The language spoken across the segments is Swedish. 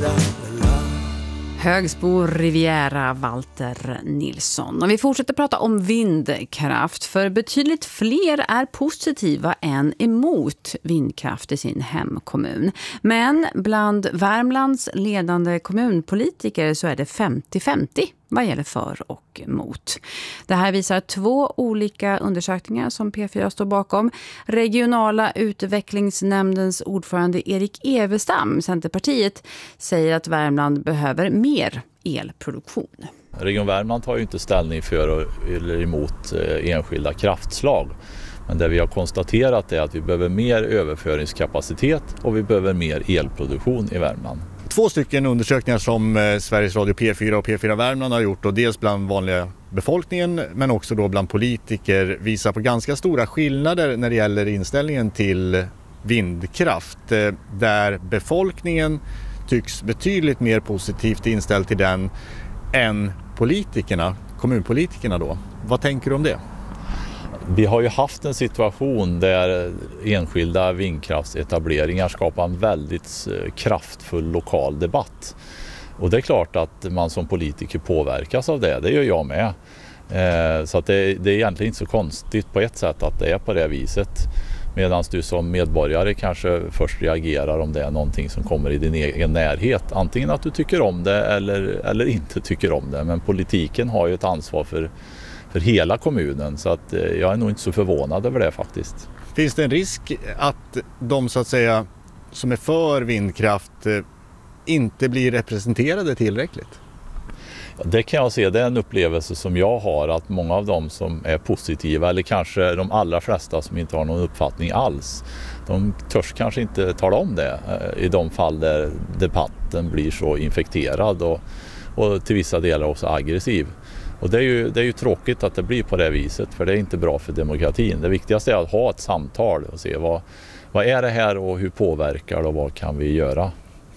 Högsbo Riviera, Walter Nilsson. Och vi fortsätter prata om vindkraft, för betydligt fler är positiva än emot vindkraft i sin hemkommun. Men bland Värmlands ledande kommunpolitiker så är det 50-50 vad gäller för och emot. Det här visar 2 olika undersökningar som P4 står bakom. Regionala utvecklingsnämndens ordförande Erik Evestam, Centerpartiet, säger att Värmland behöver mer elproduktion. Region Värmland tar ju inte ställning för eller emot enskilda kraftslag. Men det vi har konstaterat är att vi behöver mer överföringskapacitet och vi behöver mer elproduktion i Värmland. 2 stycken undersökningar som Sveriges Radio P4 och P4 Värmland har gjort, och dels bland vanliga befolkningen men också då bland politiker, visar på ganska stora skillnader när det gäller inställningen till vindkraft, där befolkningen tycks betydligt mer positivt inställd till den än politikerna, kommunpolitikerna då. Vad tänker du om det? Vi har ju haft en situation där enskilda vindkraftsetableringar skapar en väldigt kraftfull lokal debatt. Och det är klart att man som politiker påverkas av det gör jag med. Så att det är egentligen inte så konstigt på ett sätt att det är på det viset. Medan du som medborgare kanske först reagerar om det är någonting som kommer i din egen närhet. Antingen att du tycker om det eller inte tycker om det. Men politiken har ju ett ansvar för hela kommunen, så att jag är nog inte så förvånad över det faktiskt. Finns det en risk att de så att säga som är för vindkraft inte blir representerade tillräckligt? Det kan jag se, det är en upplevelse som jag har, att många av dem som är positiva, eller kanske de allra flesta som inte har någon uppfattning alls, de törs kanske inte tala om det i de fall där debatten blir så infekterad och till vissa delar också aggressiv. Och det är ju tråkigt att det blir på det viset, för det är inte bra för demokratin. Det viktigaste är att ha ett samtal och se vad är det här och hur påverkar det och vad kan vi göra.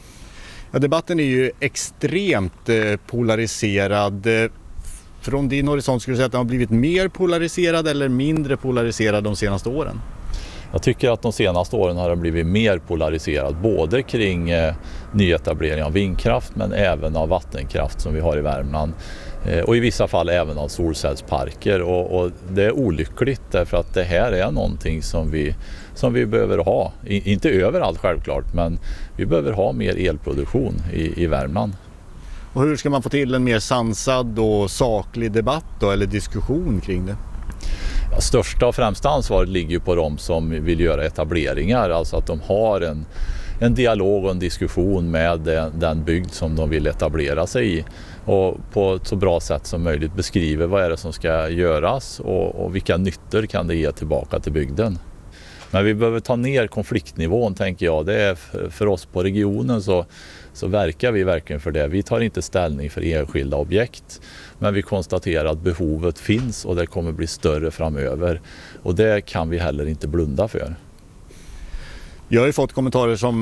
Ja, debatten är ju extremt polariserad. Från din horisont skulle du säga att den har blivit mer polariserad eller mindre polariserad de senaste åren? Jag tycker att de senaste åren har det blivit mer polariserad, både kring nyetablering av vindkraft men även av vattenkraft som vi har i Värmland. Och i vissa fall även av solcellsparker, och det är olyckligt därför att det här är någonting som vi behöver ha. Inte överallt självklart, men vi behöver ha mer elproduktion i Värmland. Och hur ska man få till en mer sansad och saklig debatt då, eller diskussion kring det? Ja, största och främsta ansvaret ligger ju på dem som vill göra etableringar, alltså att de har en dialog och en diskussion med den bygd som de vill etablera sig i, och på ett så bra sätt som möjligt beskriver vad är det som ska göras och vilka nyttor kan det ge tillbaka till bygden. Men vi behöver ta ner konfliktnivån, tänker jag. Det är för oss på regionen så verkar vi verkligen för det. Vi tar inte ställning för enskilda objekt, men vi konstaterar att behovet finns och det kommer bli större framöver. Och det kan vi heller inte blunda för. Jag har ju fått kommentarer som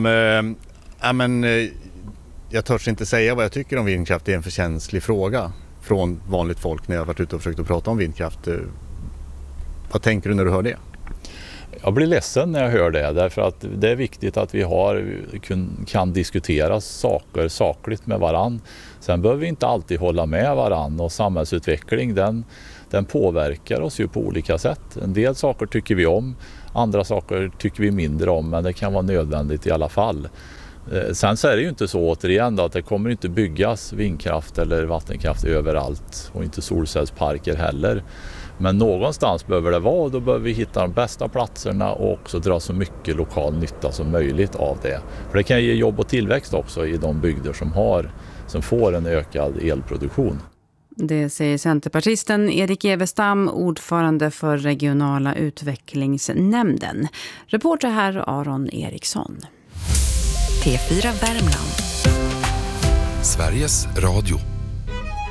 jag törs inte säga vad jag tycker om vindkraft, det är en för känslig fråga från vanligt folk när jag har varit ute och försökt att prata om vindkraft. Vad tänker du när du hör det? Jag blir ledsen när jag hör det, därför att det är viktigt att vi kan diskutera saker sakligt med varann. Sen behöver vi inte alltid hålla med varann, och samhällsutveckling den påverkar oss ju på olika sätt. En del saker tycker vi om, andra saker tycker vi mindre om, men det kan vara nödvändigt i alla fall. Sen så är det ju inte så återigen då, att det kommer inte byggas vindkraft eller vattenkraft överallt, och inte solcellsparker heller. Men någonstans behöver det vara, och då behöver vi hitta de bästa platserna och också dra så mycket lokal nytta som möjligt av det. För det kan ge jobb och tillväxt också i de bygder som får en ökad elproduktion. Det säger centerpartisten Erik Evestam, ordförande för regionala utvecklingsnämnden. Reporter här Aron Eriksson. P4 Värmland. Sveriges Radio.